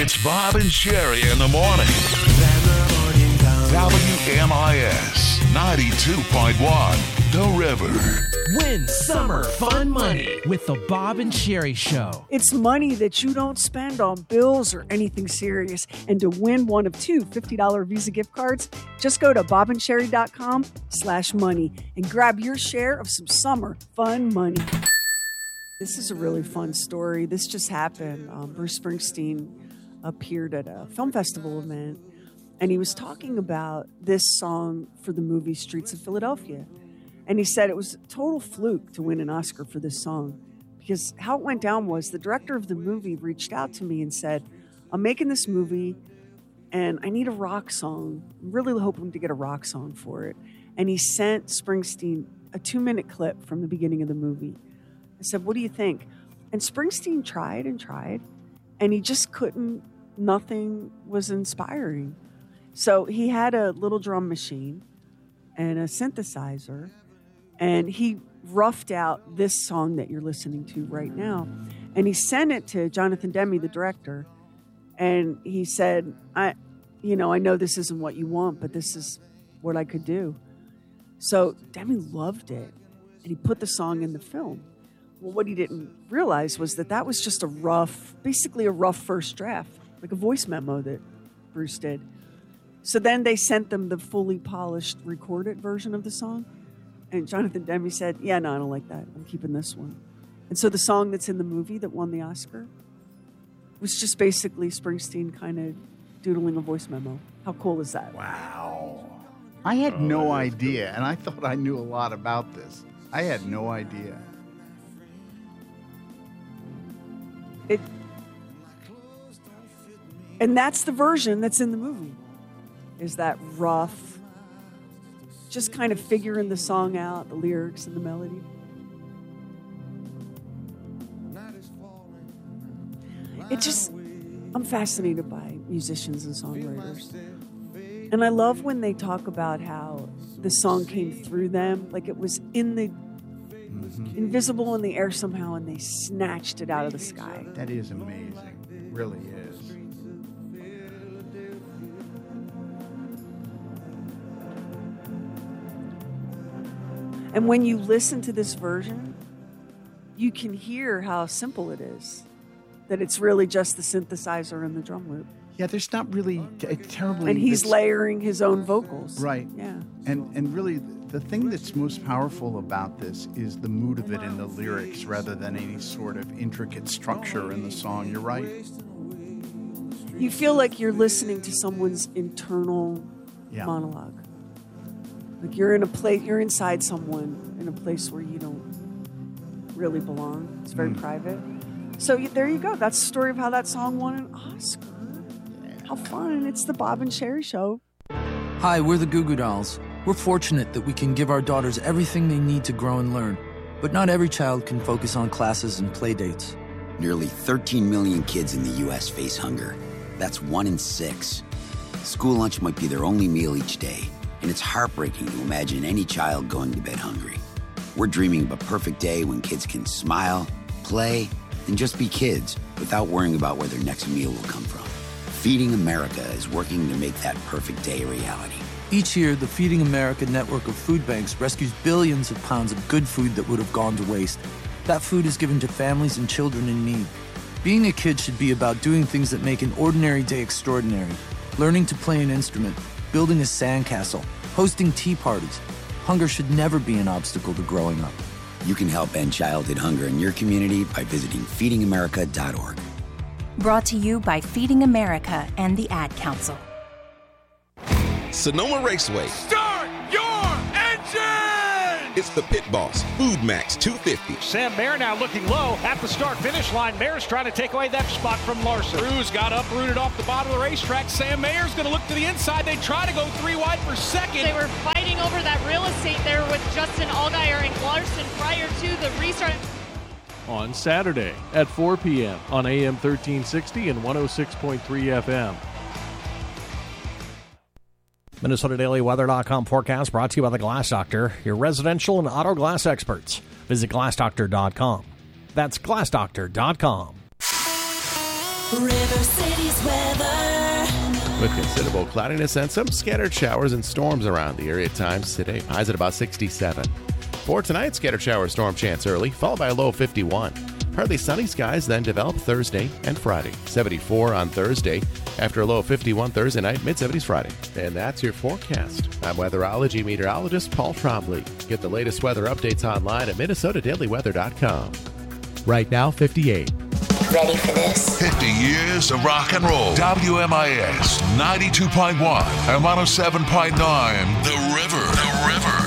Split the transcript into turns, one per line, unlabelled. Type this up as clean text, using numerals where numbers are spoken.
It's Bob and Sherry in the morning. WMIS 92.1, The River.
Win summer fun money with the Bob and Sherry Show.
It's money that you don't spend on bills or anything serious. And to win one of two $50 Visa gift cards, just go to bobandsherry.com/money and grab your share of some summer fun money. This is a really fun story. This just happened. Bruce Springsteen appeared at a film festival event, and he was talking about this song for the movie Streets of Philadelphia. And he said it was a total fluke to win an Oscar for this song, because how it went down was the director of the movie reached out to me and said, I'm making this movie and I need a rock song. I'm really hoping to get a rock song for it. And he sent Springsteen a 2-minute clip from the beginning of the movie. I said, what do you think? And Springsteen tried and tried, and he just couldn't. Nothing was inspiring. So he had a little drum machine and a synthesizer, and he roughed out this song that you're listening to right now. And he sent it to Jonathan Demme, the director. And he said, I know this isn't what you want, but this is what I could do. So Demme loved it, and he put the song in the film. Well, what he didn't realize was that was just basically a rough first draft, like a voice memo that Bruce did. So then they sent them the fully polished, recorded version of the song. And Jonathan Demme said, yeah, no, I don't like that. I'm keeping this one. And so the song that's in the movie that won the Oscar was just basically Springsteen kind of doodling a voice memo. How cool is that?
Wow. I had no idea, and I thought I knew a lot about this. I had no idea.
And that's the version that's in the movie, is that rough, just kind of figuring the song out, the lyrics and the melody. I'm fascinated by musicians and songwriters. And I love when they talk about how the song came through them, like it was invisible in the air somehow, and they snatched it out of the sky.
That is amazing. It really is.
And when you listen to this version, you can hear how simple it is, that it's really just the synthesizer and the drum loop.
Yeah, there's not really terribly...
And he's layering his own vocals.
Right.
Yeah.
And really, the thing that's most powerful about this is the mood of it in the lyrics rather than any sort of intricate structure in the song. You're right.
You feel like you're listening to someone's internal monologue. Like you're inside someone in a place where you don't really belong. It's very private. So there you go. That's the story of how that song won an Oscar. How fun. It's the Bob and Sherry Show.
Hi, we're the Goo Goo Dolls. We're fortunate that we can give our daughters everything they need to grow and learn. But not every child can focus on classes and play dates.
Nearly 13 million kids in the U.S. face hunger. That's 1 in 6. School lunch might be their only meal each day, and it's heartbreaking to imagine any child going to bed hungry. We're dreaming of a perfect day when kids can smile, play, and just be kids without worrying about where their next meal will come from. Feeding America is working to make that perfect day a reality.
Each year, the Feeding America network of food banks rescues billions of pounds of good food that would have gone to waste. That food is given to families and children in need. Being a kid should be about doing things that make an ordinary day extraordinary. Learning to play an instrument, building a sandcastle, hosting tea parties. Hunger should never be an obstacle to growing up.
You can help end childhood hunger in your community by visiting feedingamerica.org.
Brought to you by Feeding America and the Ad Council.
Sonoma Raceway.
Start your engine!
It's the Pit Boss, Food Max 250.
Sam Mayer now looking low at the start-finish line. Mayer's trying to take away that spot from Larson.
Cruz got uprooted off the bottom of the racetrack. Sam Mayer's going to look to the inside. They try to go 3 wide for second.
They were fighting over that real estate there with Justin Allgaier and Larson prior to the restart.
On Saturday at 4 p.m. on AM 1360 and 106.3 FM.
MinnesotaDailyWeather.com forecast brought to you by the Glass Doctor, your residential and auto glass experts. Visit GlassDoctor.com. That's GlassDoctor.com.
River City's weather. with considerable cloudiness and some scattered showers and storms around the area at times today. Highs at about 67. For tonight, scattered shower storm chance early, followed by a low of 51. Partly sunny skies then develop Thursday and Friday. 74 on Thursday, after a low of 51 Thursday night, mid-70s Friday. And that's your forecast. I'm weatherology meteorologist Paul Trombley. Get the latest weather updates online at minnesotadailyweather.com. Right now, 58.
Ready for this? 50 years of rock and roll. WMIS 92.1 and 107.9. The River.